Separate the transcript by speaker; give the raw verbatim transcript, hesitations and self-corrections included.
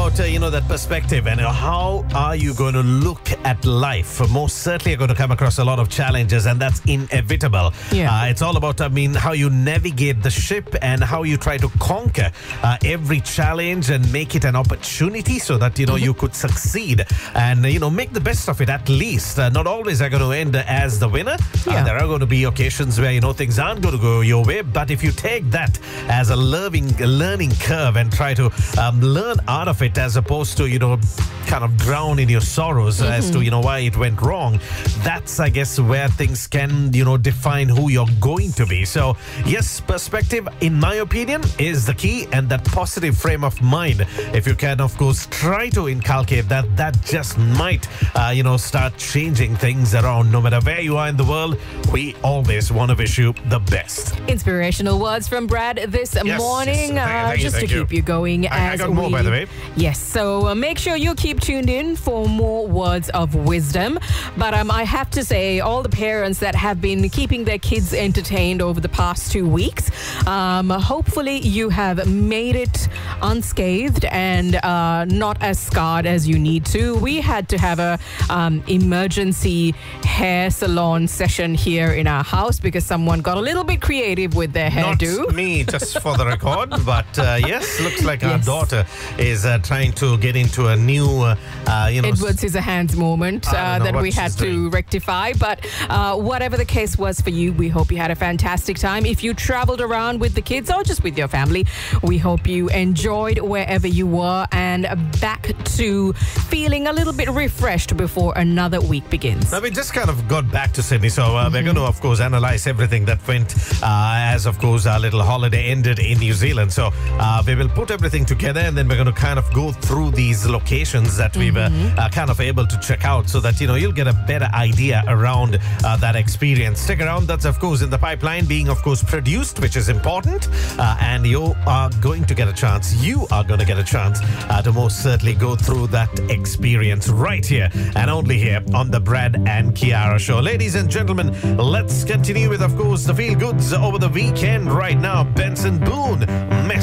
Speaker 1: about, uh, you know, that perspective and uh, how are you going to look at life. Most certainly you're going to come across a lot of challenges, and that's inevitable.
Speaker 2: Yeah.
Speaker 1: Uh, it's all about, I mean, how you navigate the ship and how you try to conquer uh, every challenge and make it an opportunity so that, you know, mm-hmm. you could succeed and, you know, make the best of it at least. Uh, not always are going to end as the winner.
Speaker 2: Yeah.
Speaker 1: Uh, there are going to be occasions where, you know, things aren't going to go your way. But if you take that as a learning, learning curve and try to um, learn out of it as opposed to, you know, kind of drown in your sorrows mm-hmm. as to, you know, why it went wrong, that's, I guess, where things can, you know, define who you're going to be. So, yes, perspective, in my opinion, is the key, and that positive frame of mind. If you can, of course, try to inculcate that, that just might, uh, you know, start changing things around. No matter where you are in the world, we always want to wish you the best.
Speaker 2: Inspirational words from Brad this
Speaker 1: yes,
Speaker 2: morning,
Speaker 1: yes. Thank,
Speaker 2: uh,
Speaker 1: thank
Speaker 2: just
Speaker 1: you,
Speaker 2: to
Speaker 1: you.
Speaker 2: keep you going.
Speaker 1: I,
Speaker 2: as
Speaker 1: I got more,
Speaker 2: we,
Speaker 1: by the way.
Speaker 2: Yes, so uh, make sure you keep tuned in for more words of wisdom. But um, I have to say, all the parents that have been keeping their kids entertained over the past two weeks, um, hopefully you have made it unscathed and uh, not as scarred as you need to. We had to have a um, emergency hair salon session here in our house because someone got a little bit creative with their hairdo.
Speaker 1: Not me, just for the record, but uh, yes, looks like our
Speaker 2: yes.
Speaker 1: daughter is uh, trying to get into a new, uh, uh, you know,
Speaker 2: Edward Scissorhands moment uh, that we had to
Speaker 1: doing.
Speaker 2: rectify. But uh, whatever the case was for you, we hope you had a fantastic time. If you traveled around with the kids or just with your family, we hope you enjoyed wherever you were and back to feeling a little bit refreshed before another week begins.
Speaker 1: Now, we just kind of got back to Sydney, so uh, mm-hmm. we're going to, of course, analyze everything that went uh, as, of course, our little holiday ended in New Zealand. So uh, we will put everything together, and then we're going to kind of go through these locations that we were mm-hmm. uh, kind of able to check out so that, you know, you'll get a better idea around uh, that experience. Stick around. That's, of course, in the pipeline being, of course, produced, which is important. Uh, and you are going to get a chance. You are going to get a chance uh, to most certainly go through that experience right here and only here on the Brad and Kiara Show. Ladies and gentlemen, let's continue with, of course, the feel goods over the weekend right now. Benson Boone.